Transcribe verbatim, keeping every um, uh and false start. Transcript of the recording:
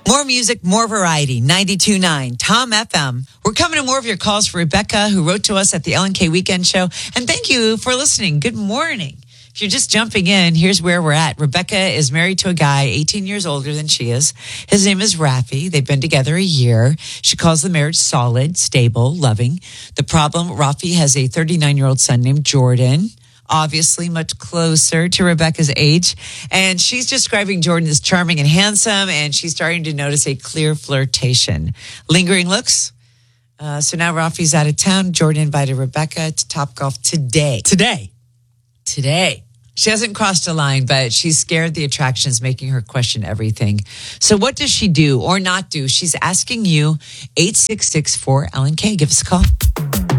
More music, more variety. ninety-two point nine Tom F M. We're coming to more of your calls for Rebecca, who wrote to us at the Ellen K Weekend Show. And thank you for listening. Good morning. If you're just jumping in, here's where we're at. Rebecca is married to a guy eighteen years older than she is. His name is Rafi. They've been together a year. She calls the marriage solid, stable, loving. The problem, Rafi has a thirty-nine-year-old son named Jordan, obviously much closer to Rebecca's age. And she's describing Jordan as charming and handsome, and she's starting to notice a clear flirtation. Lingering looks. Uh, so now Rafi's out of town. Jordan invited Rebecca to Topgolf today. Today. Today. She hasn't crossed a line, but she's scared the attraction is making her question everything. So what does she do or not do? She's asking you. Eight six six four Ellen K. Give us a call.